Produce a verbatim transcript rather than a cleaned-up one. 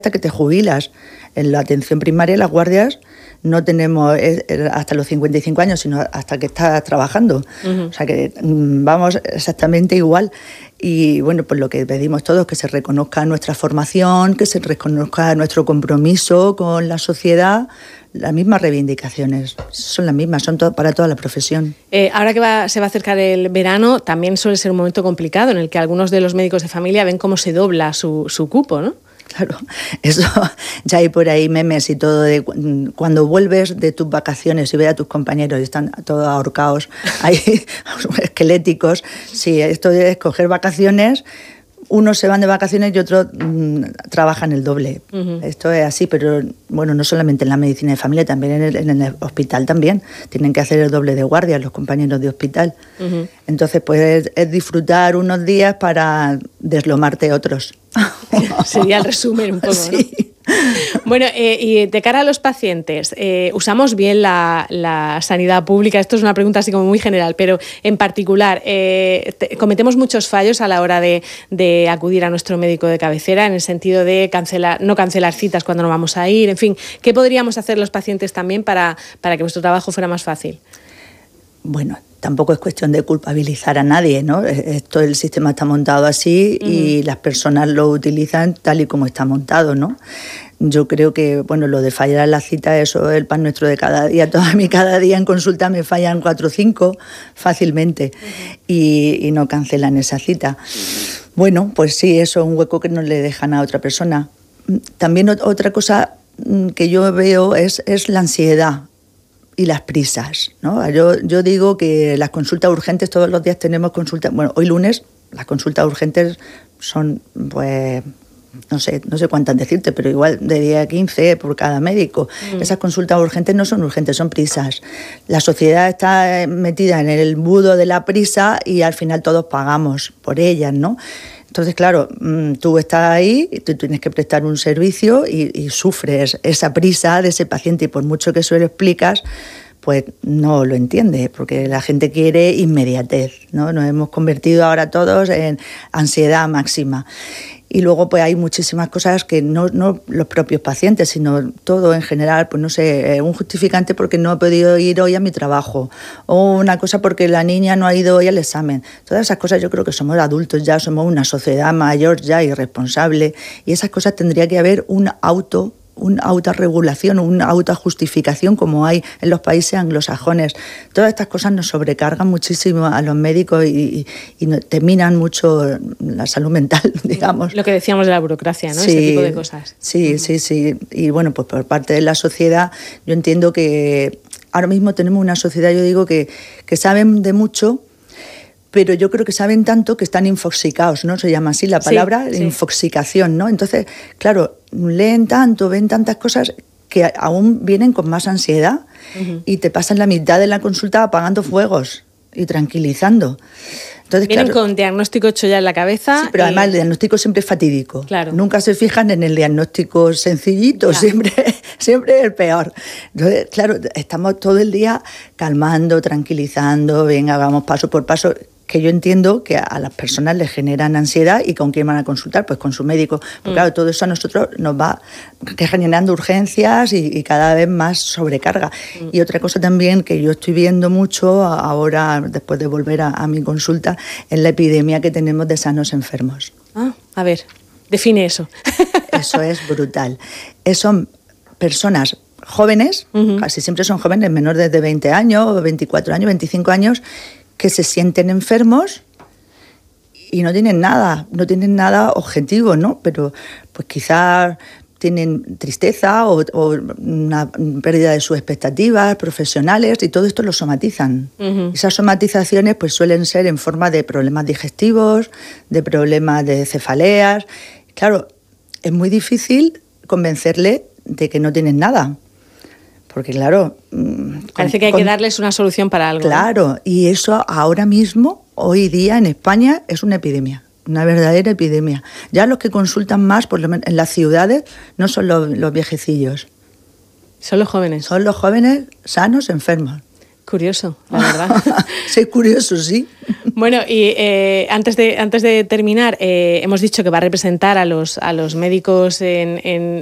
hasta que te jubilas. En la atención primaria, las guardias no tenemos hasta los cincuenta y cinco años, sino hasta que estás trabajando. Uh-huh. O sea que vamos exactamente igual. Y bueno, pues lo que pedimos todos, que se reconozca nuestra formación, que se reconozca nuestro compromiso con la sociedad. Las mismas reivindicaciones, son las mismas, son to- para toda la profesión. Eh, ahora que va, se va a acercar el verano, también suele ser un momento complicado en el que algunos de los médicos de familia ven cómo se dobla su, su cupo, ¿no? Claro, eso ya hay por ahí memes y todo de cuando vuelves de tus vacaciones y ves a tus compañeros y están todos ahorcados, ahí esqueléticos. Sí, esto de escoger vacaciones, unos se van de vacaciones y otros mmm, trabajan el doble. Uh-huh. Esto es así, pero bueno, no solamente en la medicina de familia, también en el, en el hospital también. Tienen que hacer el doble de guardia los compañeros de hospital. Uh-huh. Entonces, pues es, es disfrutar unos días para deslomarte otros. Sería el resumen un poco, sí. ¿No? Bueno, eh, y de cara a los pacientes, eh, ¿usamos bien la, la sanidad pública? Esto es una pregunta así como muy general, pero en particular, eh, te, ¿cometemos muchos fallos a la hora de, de acudir a nuestro médico de cabecera en el sentido de cancelar, no cancelar citas cuando no vamos a ir? En fin, ¿qué podríamos hacer los pacientes también para, para que nuestro trabajo fuera más fácil? Bueno, tampoco es cuestión de culpabilizar a nadie, ¿no? Esto, el sistema está montado así uh-huh. y las personas lo utilizan tal y como está montado, ¿no? Yo creo que, bueno, lo de fallar a la cita, eso es el pan nuestro de cada día. Toda mi cada día en consulta me fallan cuatro o cinco fácilmente uh-huh. y, y no cancelan esa cita. Uh-huh. Bueno, pues sí, eso es un hueco que no le dejan a otra persona. También otra cosa que yo veo es, es la ansiedad y las prisas, ¿no? Yo, yo digo que las consultas urgentes, todos los días tenemos consultas, bueno, hoy lunes las consultas urgentes son, pues, no sé, no sé cuántas decirte, pero igual de diez a quince por cada médico. Mm. Esas consultas urgentes no son urgentes, son prisas. La sociedad está metida en el embudo de la prisa y al final todos pagamos por ellas, ¿no? Entonces, claro, tú estás ahí, tú tienes que prestar un servicio y, y sufres esa prisa de ese paciente y por mucho que eso lo explicas, pues no lo entiende, porque la gente quiere inmediatez, ¿no? Nos hemos convertido ahora todos en ansiedad máxima. Y luego pues hay muchísimas cosas que no, no los propios pacientes, sino todo en general, pues no sé, un justificante porque no he podido ir hoy a mi trabajo, o una cosa porque la niña no ha ido hoy al examen. Todas esas cosas yo creo que somos adultos ya, somos una sociedad mayor ya y responsable, y esas cosas tendría que haber un auto una autorregulación, una autojustificación como hay en los países anglosajones. Todas estas cosas nos sobrecargan muchísimo a los médicos y, y, y te minan mucho la salud mental, digamos. Lo que decíamos de la burocracia, ¿no? Sí, ese tipo de cosas. Sí, uh-huh. sí, sí. Y bueno, pues por parte de la sociedad, yo entiendo que ahora mismo tenemos una sociedad, yo digo, que, que saben de mucho, pero yo creo que saben tanto que están infoxicados, ¿no? Se llama así la palabra, sí, sí. Infoxicación, ¿no? Entonces, claro, leen tanto, ven tantas cosas que aún vienen con más ansiedad uh-huh. y te pasan la mitad de la consulta apagando fuegos y tranquilizando. Entonces, vienen claro, con diagnóstico hecho ya en la cabeza. Sí, pero y... además el diagnóstico siempre es fatídico. Claro. Nunca se fijan en el diagnóstico sencillito, claro. siempre, siempre es el peor. Entonces, claro, estamos todo el día calmando, tranquilizando, venga, vamos paso por paso, que yo entiendo que a las personas les generan ansiedad y con quién van a consultar, pues con su médico. Porque mm. claro, todo eso a nosotros nos va generando urgencias y, y cada vez más sobrecarga. Mm. Y otra cosa también que yo estoy viendo mucho ahora, después de volver a, a mi consulta, es la epidemia que tenemos de sanos enfermos. Ah, a ver, define eso. Eso es brutal. Son personas jóvenes, uh-huh. casi siempre son jóvenes, menores de veinte años, veinticuatro años, veinticinco años, que se sienten enfermos y no tienen nada, no tienen nada objetivo, ¿no? Pero pues quizás tienen tristeza o, o una pérdida de sus expectativas profesionales y todo esto lo somatizan. Uh-huh. Esas somatizaciones pues suelen ser en forma de problemas digestivos, de problemas de cefaleas. Claro, es muy difícil convencerle de que no tienen nada. Porque claro... Parece con, que hay con, que darles una solución para algo. Claro, ¿eh? Y eso ahora mismo, hoy día en España, es una epidemia, una verdadera epidemia. Ya los que consultan más, por lo menos en las ciudades, no son los, los viejecillos. Son los jóvenes. Son los jóvenes sanos, enfermos. Curioso, la verdad. Sí, curioso, sí. Bueno, y eh, antes, de, antes de terminar, eh, hemos dicho que va a representar a los, a los médicos en, en,